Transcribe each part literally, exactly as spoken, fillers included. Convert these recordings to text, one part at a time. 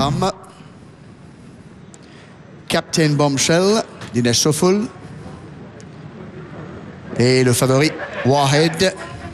femmes. Captain Bombshell, Dinesh Soful. Et le favori, Warhead.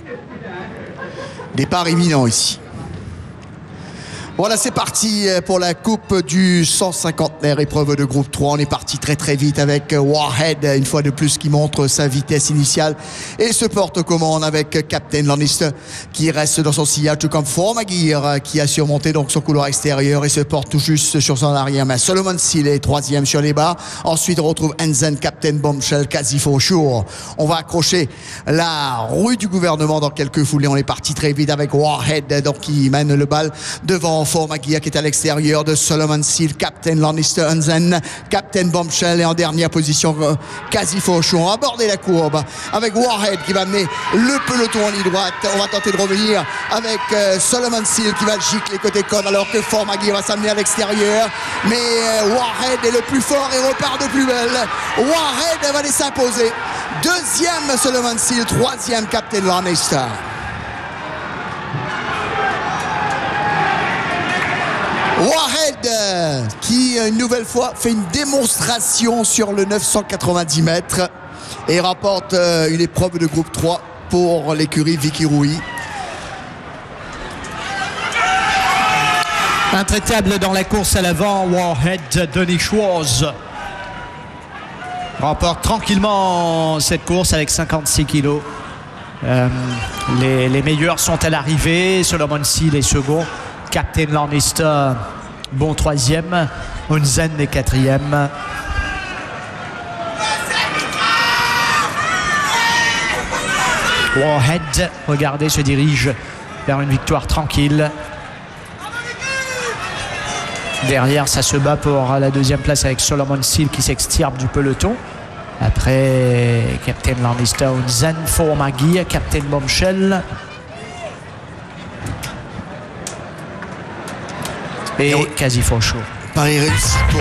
Départ imminent ici. Voilà, c'est parti pour la coupe du cent cinquantenaire, épreuve de groupe trois. On est parti très très vite avec Warhead, une fois de plus, qui montre sa vitesse initiale et se porte aux commandes avec Captain Lannister qui reste dans son sillage, tout comme Formagir qui a surmonté donc son couloir extérieur et se porte tout juste sur son arrière. Mais Solomon Seal est troisième sur les bas. Ensuite, on retrouve Enzen, Captain Bombshell, quasi for sure. On va accrocher la rue du gouvernement dans quelques foulées. On est parti très vite avec Warhead donc qui mène le bal devant Formagir qui est à l'extérieur de Solomon Seal, Captain Lannister, Enzen, Captain Bombshell et en dernière position quasi for sure. On va aborder la courbe avec Warhead qui va amener le peloton en ligne droite. On va tenter de revenir avec euh, Solomon Seal qui va le gicler côté code alors que Formagir va s'amener à l'extérieur. Mais euh, Warhead est le plus fort et repart de plus belle. Warhead va aller s'imposer. Deuxième Solomon Seal, troisième Captain Lannister. Warhead qui une nouvelle fois fait une démonstration sur le neuf cent quatre-vingt-dix mètres et remporte une épreuve de groupe trois pour l'écurie Vicky Rouy. Intraitable dans la course à l'avant, Warhead. Denis Schwartz remporte tranquillement cette course avec cinquante-six kilos. Euh, les, les meilleurs sont à l'arrivée. Solomon Seal est second. Captain Lannister, bon troisième. Enzen est quatrième. Warhead, regardez, se dirige vers une victoire tranquille. Derrière, ça se bat pour la deuxième place avec Solomon Seal qui s'extirpe du peloton. Après, Captain Lannister, Enzen, Formagir, Captain Bombshell. Et quasi for sure. Paris réussi pour